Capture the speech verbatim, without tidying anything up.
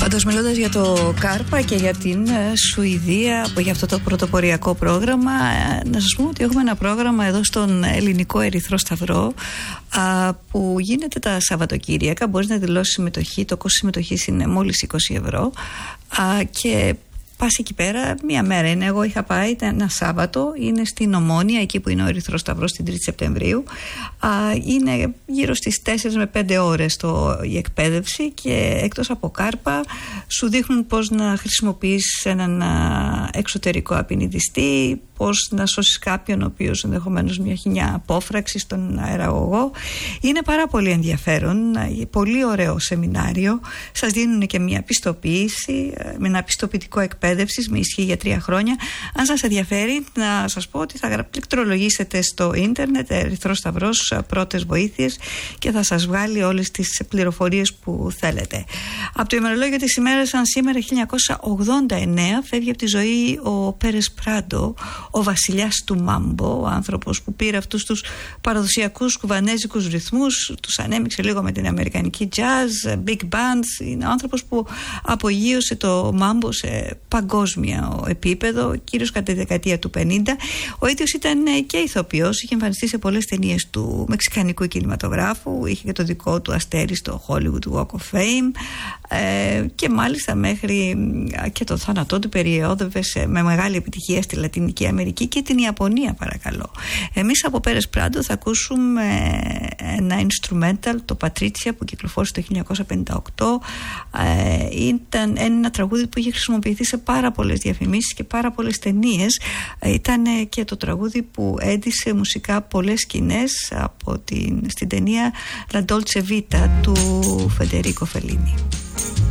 Πάντως, μιλώντας για το Κάρπα και για την Σουηδία, για αυτό το πρωτοποριακό πρόγραμμα, να σας πούμε ότι έχουμε ένα πρόγραμμα εδώ στον Ελληνικό Ερυθρό Σταυρό που γίνεται τα Σαββατοκύριακα. Μπορείς να δηλώσεις συμμετοχή, το κόστος συμμετοχής είναι μόλις είκοσι ευρώ και πας εκεί πέρα μία μέρα είναι. Εγώ είχα πάει, ήταν ένα Σάββατο, είναι στην Ομόνια, εκεί που είναι ο Ερυθρός Σταυρός, την τρίτη Σεπτεμβρίου. Α, είναι γύρω στις τέσσερις με πέντε ώρες το, η εκπαίδευση και εκτός από Κάρπα σου δείχνουν πώς να χρησιμοποιήσεις έναν α, εξωτερικό απεινιδιστή, πώς να σώσεις κάποιον ο οποίος ενδεχομένως μια χινιά απόφραξη στον αεραγωγό. Είναι πάρα πολύ ενδιαφέρον, πολύ ωραίο σεμινάριο. Σας δίνουν και μια πιστοποίηση με ένα πιστοποιητικό εκπαίδευσης με ισχύ για τρία χρόνια. Αν σας ενδιαφέρει, να σας πω ότι θα πληκτρολογήσετε στο ίντερνετ Ερυθρός Σταυρός πρώτες βοήθειες και θα σας βγάλει όλες τις πληροφορίες που θέλετε. Από το ημερολόγιο της ημέρας, σαν σήμερα χίλια εννιακόσια ογδόντα εννέα, φεύγει από τη ζωή ο Πέρες Πράντο, ο βασιλιάς του μάμπο, ο άνθρωπος που πήρε αυτούς τους παραδοσιακούς κουβανέζικους ρυθμούς, τους ανέμειξε λίγο με την αμερικανική jazz, big bands. Είναι ο άνθρωπος που απογείωσε το μάμπο σε παγκόσμιο επίπεδο, κυρίως κατά τη δεκαετία του πενήντα. Ο ίδιος ήταν και ηθοποιός, είχε εμφανιστεί σε πολλές ταινίες του μεξικανικού κινηματογράφου, είχε και το δικό του αστέρι στο Hollywood Walk of Fame ε, και μάλιστα μέχρι και το θάνατό του περιόδευε με μεγάλη επιτυχία στη Λατινική Αμερική και την Ιαπωνία, παρακαλώ. Εμείς από Πέρες Πράντο θα ακούσουμε ένα instrumental, το Patricia, που κυκλοφόρησε το χίλια εννιακόσια πενήντα οκτώ. Ε, ήταν ένα τραγούδι που είχε χρησιμοποιηθεί σε πάρα πολλές διαφημίσεις και πάρα πολλές ταινίες. Ε, ήταν και το τραγούδι που έντυσε μουσικά πολλές σκηνές από την, στην ταινία La Dolce Vita του Φεντερίκο Φελίνι.